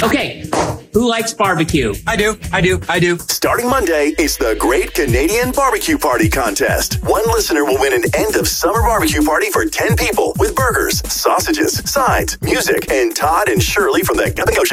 Okay, who likes barbecue? I do. Starting Monday, it's the Great Canadian Barbecue Party Contest. One listener will win an end-of-summer barbecue party for 10 people with burgers, sausages, sides, music, and Todd and Shirley from the Gabagosha